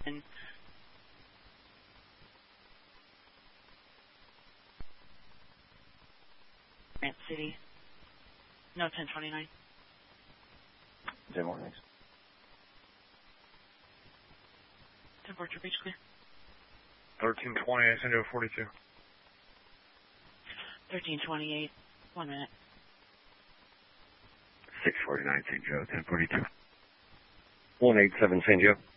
in Grant City. No, 1029. 10 more, thanks. 10 Portrait Beach clear. 1320, I send you a 42. 1328. 1 minute. 649 St. Joe, 1042. 187 St. Joe.